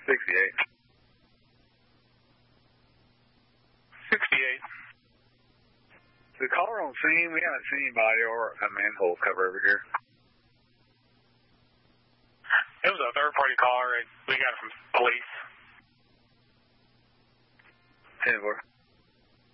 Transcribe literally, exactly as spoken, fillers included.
sixty-eight. sixty-eight. The caller on scene, we haven't seen anybody or a manhole cover over here. It was a third-party caller. We got it from police. ten four.